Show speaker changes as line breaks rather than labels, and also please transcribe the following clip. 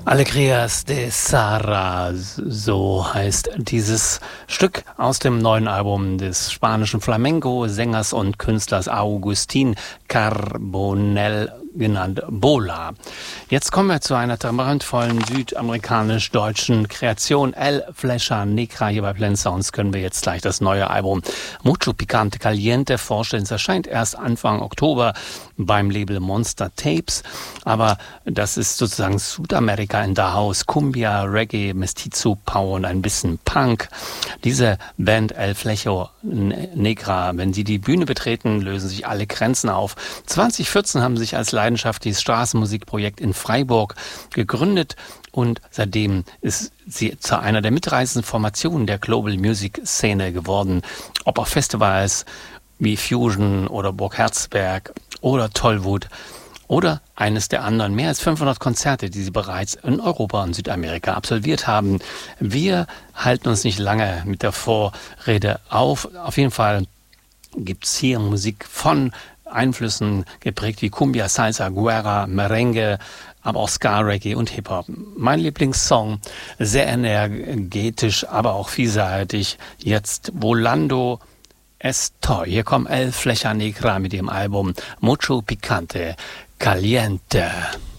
Alegrías de Sahara, so heißt dieses Stück aus dem neuen Album des spanischen Flamenco-Sängers und Künstlers Agustín Carbonell, genannt Bola. Jetzt kommen wir zu einer temperamentvollen südamerikanisch-deutschen Kreation. El Flecha Negra. Hier bei Planet Sounds können wir jetzt gleich das neue Album Mucho Picante Caliente vorstellen. Es erscheint erst Anfang Oktober beim Label Monster Tapes, aber das ist sozusagen Südamerika in der Haus. Cumbia, Reggae, Mestizo, Power und ein bisschen Punk. Diese Band El Flecha Negra, wenn sie die Bühne betreten, lösen sich alle Grenzen auf. 2014 haben sie sich als leidenschaftliches Straßenmusikprojekt in Freiburg gegründet und seitdem ist sie zu einer der mitreißenden Formationen der Global Music Szene geworden. Ob auf Festivals wie Fusion oder Burg Herzberg oder Tollwood oder eines der anderen mehr als 500 Konzerte, die sie bereits in Europa und Südamerika absolviert haben. Wir halten uns nicht lange mit der Vorrede auf. Auf jeden Fall gibt es hier Musik von Einflüssen geprägt wie Cumbia, Salsa, Guerra, Merengue, aber auch Ska, Reggae und Hip-Hop. Mein Lieblingssong, sehr energetisch, aber auch vielseitig. Jetzt Volando Estoy. Hier kommt El Flecha Negra mit dem Album Mucho Picante Caliente.